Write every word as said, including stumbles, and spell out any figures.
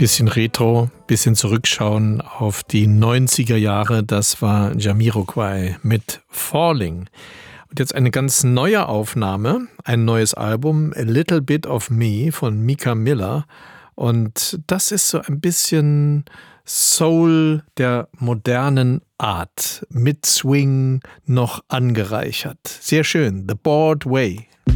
Bisschen Retro, bisschen zurückschauen auf die neunziger Jahre. Das war Jamiroquai mit Falling. Und jetzt eine ganz neue Aufnahme, ein neues Album, A Little Bit of Me von Mika Miller. Und das ist so ein bisschen Soul der modernen Art, mit Swing noch angereichert. Sehr schön, The Bored Way.